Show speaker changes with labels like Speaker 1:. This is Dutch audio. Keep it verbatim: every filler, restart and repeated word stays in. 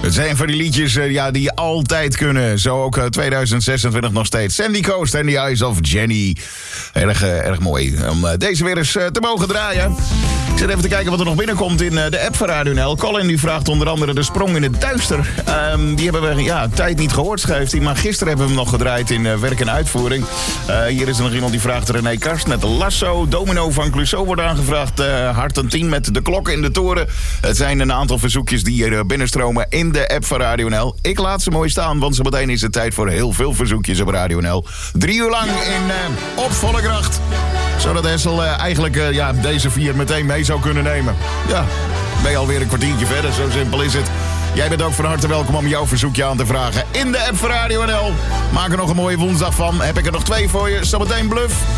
Speaker 1: Het zijn van die liedjes uh, ja, die altijd kunnen. Zo ook uh, tweeduizend zesentwintig nog steeds. Sandy Coast and the Eyes of Jenny. Erg, uh, erg mooi om uh, deze weer eens uh, te mogen draaien. Ik zit even te kijken wat er nog binnenkomt in uh, de app van Radio N L. Colin die vraagt onder andere de sprong in het duister. Um, die hebben we ja, tijd niet gehoord, schrijft hij. Maar gisteren hebben we hem nog gedraaid in uh, werk en uitvoering. Uh, hier is er nog iemand die vraagt René Karst met de Lasso. Domino van Clouseau wordt aangevraagd. Uh, Hart en tien met de klokken in de toren. Het zijn een aantal verzoekjes die hier uh, binnenstromen in de app van Radio N L. Ik laat ze mooi staan, want zo meteen is het tijd voor heel veel verzoekjes op Radio N L. Drie uur lang in uh, op volle kracht. Zodat Hessel uh, eigenlijk uh, ja, deze vier meteen mee zou kunnen nemen. Ja, ben je alweer een kwartiertje verder, zo simpel is het. Jij bent ook van harte welkom om jouw verzoekje aan te vragen in de app van Radio N L. Maak er nog een mooie woensdag van. Heb ik er nog twee voor je. Zometeen Bluff.